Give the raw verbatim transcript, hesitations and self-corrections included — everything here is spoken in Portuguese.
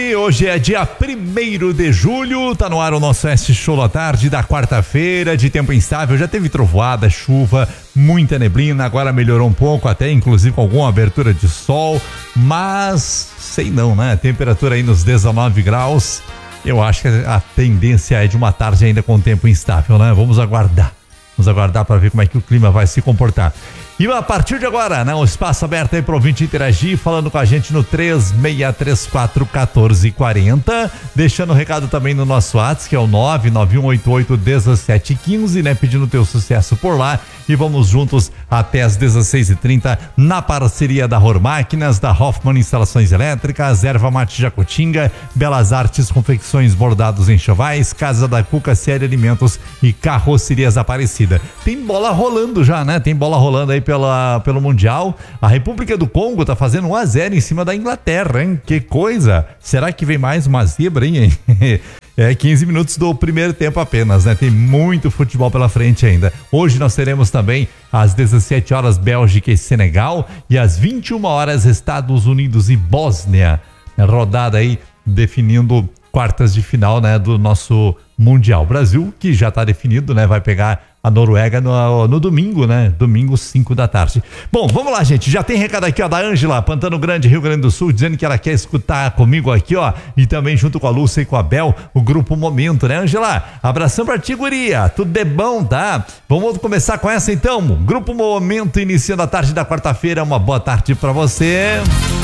E hoje é dia primeiro de julho, tá no ar o nosso S Show da tarde da quarta-feira, de tempo instável, já teve trovoada, chuva, muita neblina, agora melhorou um pouco, até inclusive com alguma abertura de sol, mas sei não, né? Temperatura aí nos dezenove graus, eu acho que a tendência é de uma tarde ainda com tempo instável, né? Vamos aguardar, vamos aguardar para ver como é que o clima vai se comportar. E a partir de agora, né, um espaço aberto aí para o ouvinte interagir, falando com a gente no três seis três quatro um quatro quatro zero, deixando o recado também no nosso WhatsApp, que é o nove nove um oito oito um sete um cinco, né, pedindo teu sucesso por lá, e vamos juntos até as dezesseis e trinta na parceria da Ror Máquinas, da Hoffman Instalações Elétricas, Erva Mate Jacutinga, Belas Artes Confecções Bordados em Chovais, Casa da Cuca Série Alimentos e Carrocerias Aparecida. Tem bola rolando já, né? Tem bola rolando aí Pela, pelo Mundial. A República do Congo tá fazendo um a zero em cima da Inglaterra, hein? Que coisa! Será que vem mais uma zebra, hein? É quinze minutos do primeiro tempo apenas, né? Tem muito futebol pela frente ainda. Hoje nós teremos também às dezessete horas Bélgica e Senegal e às vinte e uma horas Estados Unidos e Bósnia. Rodada aí definindo quartas de final, né, do nosso Mundial. Brasil, que já tá definido, né? Vai pegar a Noruega no, no domingo, né? Domingo, cinco da tarde. Bom, vamos lá, gente. Já tem recado aqui, ó, da Ângela, Pantano Grande, Rio Grande do Sul, dizendo que ela quer escutar comigo aqui, ó. E também junto com a Lúcia e com a Bel, o Grupo Momento, né, Ângela? Abração pra ti, guria. Tudo de bom, tá? Vamos começar com essa, então. Grupo Momento, iniciando a tarde da quarta-feira. Uma boa tarde pra você.